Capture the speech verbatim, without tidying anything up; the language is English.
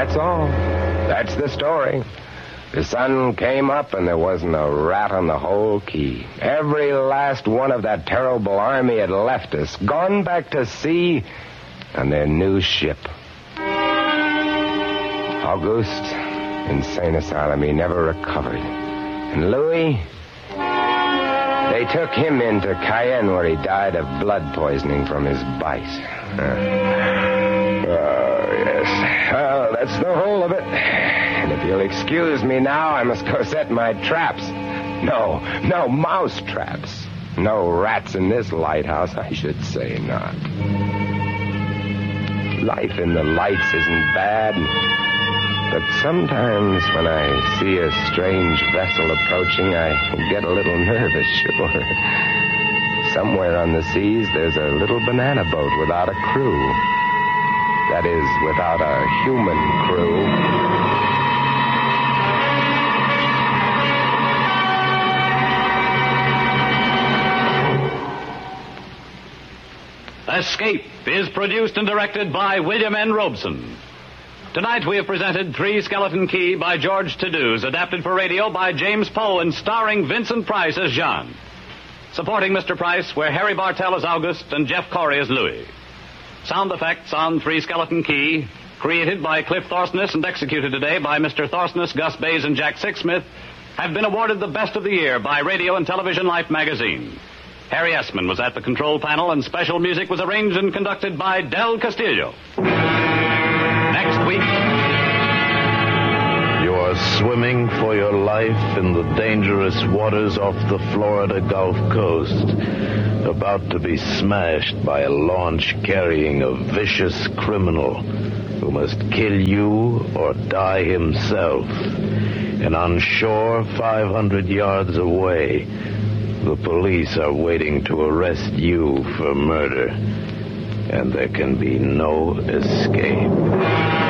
That's all. That's the story. The sun came up and there wasn't a rat on the whole key. Every last one of that terrible army had left us, gone back to sea on their new ship. August, insane asylum, he never recovered. And Louis, they took him into Cayenne where he died of blood poisoning from his bite. Uh, oh, yes. Well, that's the whole of it. And if you'll excuse me now, I must go set my traps. No, no mouse traps. No rats in this lighthouse, I should say not. Life in the lights isn't bad. But sometimes when I see a strange vessel approaching, I get a little nervous, sure. Somewhere on the seas, there's a little banana boat without a crew. That is, without a human crew. Escape is produced and directed by William N. Robeson. Tonight we have presented Three Skeleton Key by George Toulouse, adapted for radio by James Poe and starring Vincent Price as Jean. Supporting Mister Price were Harry Bartell as August and Jeff Corey as Louis. Sound effects on Three Skeleton Key, created by Cliff Thorsness and executed today by Mister Thorsness, Gus Bays, and Jack Sixsmith, have been awarded the Best of the Year by Radio and Television Life magazine. Harry Essman was at the control panel, and special music was arranged and conducted by Del Castillo. Next week... You are swimming for your life in the dangerous waters off the Florida Gulf Coast, about to be smashed by a launch carrying a vicious criminal who must kill you or die himself. And on shore, five hundred yards away, the police are waiting to arrest you for murder. And there can be no escape.